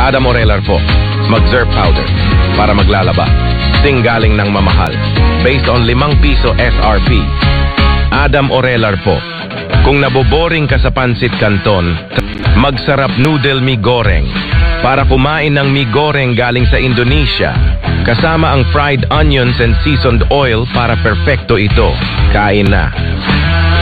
Adam Orelar po. Mag-Zerp powder para maglalaba. Sing galing ng mamahal. Based on 5 piso SRP. Adam Orelar po. Kung naboboring ka sa pansit canton, magsarap noodle mi goreng. Para kumain ng mi goreng galing sa Indonesia, kasama ang fried onions and seasoned oil para perfecto ito. Kain na.